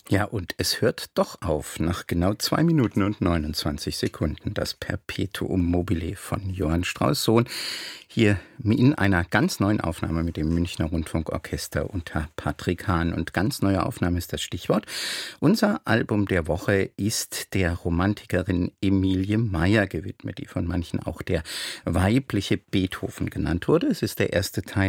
Ja, und es hört doch auf nach genau 2 Minuten und 29 Sekunden. Das Perpetuum mobile von Johann Strauss Sohn. Hier in einer ganz neuen Aufnahme mit dem Münchner Rundfunkorchester unter Patrick Hahn. Und ganz neue Aufnahme ist das Stichwort. Unser Album der Woche ist der Romantikerin Emilie Meyer gewidmet, die von manchen auch der weibliche Beethoven genannt wurde. Es ist der erste Teil